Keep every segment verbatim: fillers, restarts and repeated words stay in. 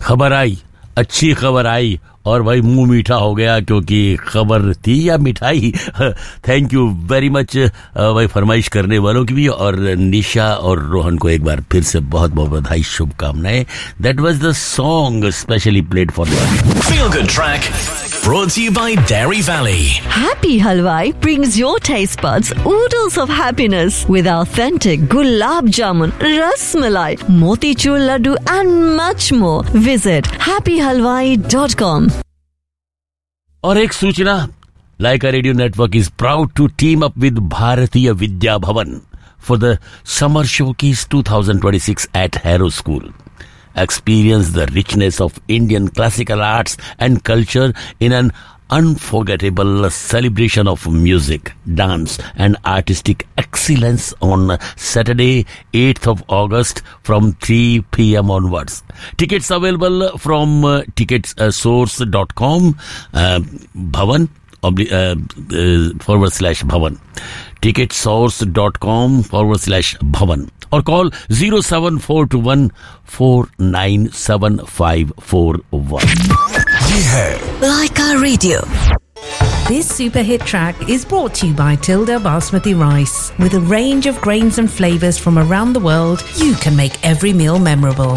खबर आई, अच्छी खबर आई और भाई मुंह मीठा हो गया क्योंकि खबर थी या मिठाई। थैंक यू वेरी मच भाई फरमाइश करने वालों की भी, और निशा और रोहन को एक बार फिर से बहुत बहुत बधाई, शुभकामनाएं। That was the song specially played for them. Feel Good Track brought to you by Dairy Valley. Happy Halwai brings your taste buds oodles of happiness with authentic gulab jamun, ras malai, motichur laddu and much more. Visit happy halwai dot com. और एक सूचना, लाइका radio network is proud to team up with Bharatiya Vidya Bhavan for the summer showcase twenty twenty-six at Harrow School. Experience the richness of Indian classical arts and culture in an unforgettable celebration of music, dance and artistic excellence on Saturday, eighth of August from three p.m. onwards. Tickets available from uh, ticketsource dot com, uh, Bhavan, obli- uh, uh, forward slash Bhavan. ticketsource dot com forward slash Bhavan. और call zero seven four two one four nine seven five four one. ये है Laika Radio. This super hit track is brought to you by Tilda Basmati Rice. With a range of grains and flavors from around the world, you can make every meal memorable.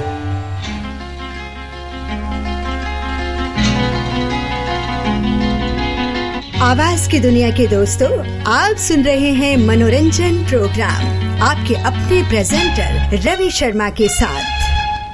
आवाज की दुनिया के दोस्तों, आप सुन रहे हैं मनोरंजन programme आपके अपने प्रेजेंटर रवि शर्मा के साथ।